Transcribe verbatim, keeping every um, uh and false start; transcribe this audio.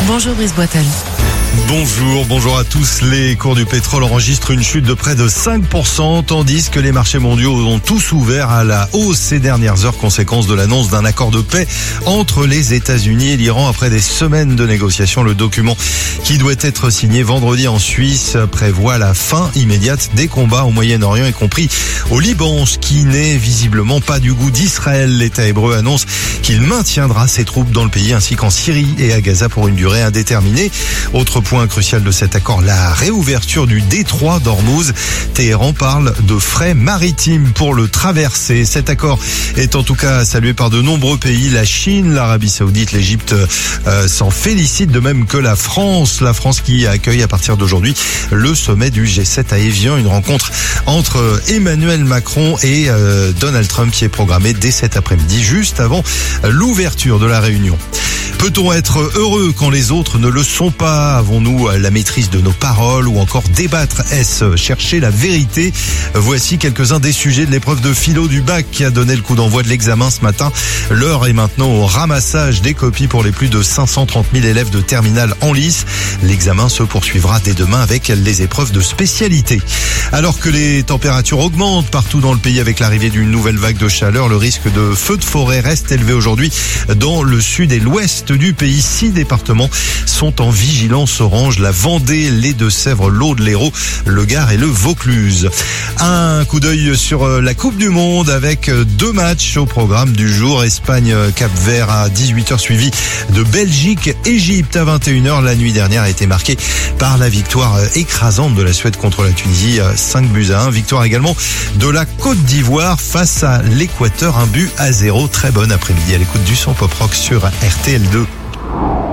Bonjour Brice Boitel. Bonjour, bonjour à tous. Les cours du pétrole enregistrent une chute de près de cinq pour cent, tandis que les marchés mondiaux ont tous ouvert à la hausse ces dernières heures, conséquence de l'annonce d'un accord de paix entre les États-Unis et l'Iran après des semaines de négociations. Le document qui doit être signé vendredi en Suisse prévoit la fin immédiate des combats au Moyen-Orient, y compris au Liban, ce qui n'est visiblement pas du goût d'Israël. L'État hébreu annonce qu'il maintiendra ses troupes dans le pays ainsi qu'en Syrie et à Gaza pour une durée indéterminée. Autre point crucial de cet accord, la réouverture du détroit d'Ormuz. Téhéran parle de frais maritimes pour le traverser. Cet accord est en tout cas salué par de nombreux pays. La Chine, l'Arabie Saoudite, l'Égypte euh, s'en félicitent, de même que la France. La France qui accueille à partir d'aujourd'hui le sommet du G sept à Évian, une rencontre entre Emmanuel Macron et euh, Donald Trump qui est programmée dès cet après-midi, juste avant l'ouverture de la réunion. Peut-on être heureux quand les autres ne le sont pas? Avons-nous la maîtrise de nos paroles ou encore débattre? Est-ce chercher la vérité? Voici quelques-uns des sujets de l'épreuve de philo du bac qui a donné le coup d'envoi de l'examen ce matin. L'heure est maintenant au ramassage des copies pour les plus de cinq cent trente mille élèves de terminale en lice. L'examen se poursuivra dès demain avec les épreuves de spécialité. Alors que les températures augmentent partout dans le pays avec l'arrivée d'une nouvelle vague de chaleur, le risque de feux de forêt reste élevé aujourd'hui dans le sud et l'ouest du pays. Six départements sont en vigilance orange: la Vendée, les Deux-Sèvres, l'Aude, l'Hérault, le Gard et le Vaucluse. Un coup d'œil sur la Coupe du Monde avec deux matchs au programme du jour. Espagne-Cap-Vert à dix-huit heures suivi de Belgique-Égypte à vingt et une heures. La nuit dernière a été marquée par la victoire écrasante de la Suède contre la Tunisie, cinq buts à un. Victoire également de la Côte d'Ivoire face à l'Équateur, un but à zéro. Très bon après-midi à l'écoute du son pop rock sur R T L deux.